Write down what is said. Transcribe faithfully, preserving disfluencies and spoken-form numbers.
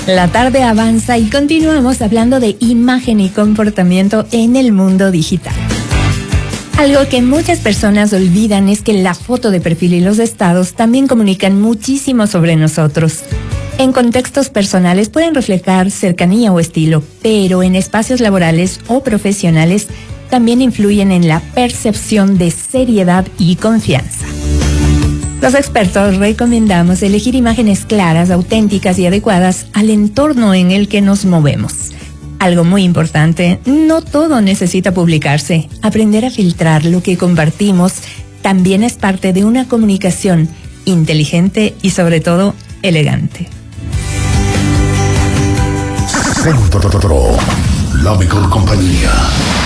La tarde avanza y continuamos hablando de imagen y comportamiento en el mundo digital. Algo que muchas personas olvidan es que la foto de perfil y los estados también comunican muchísimo sobre nosotros. En contextos personales pueden reflejar cercanía o estilo, pero en espacios laborales o profesionales también influyen en la percepción de seriedad y confianza. Los expertos recomendamos elegir imágenes claras, auténticas y adecuadas al entorno en el que nos movemos. Algo muy importante, no todo necesita publicarse. Aprender a filtrar lo que compartimos también es parte de una comunicación inteligente y sobre todo elegante. Centro, la mejor compañía.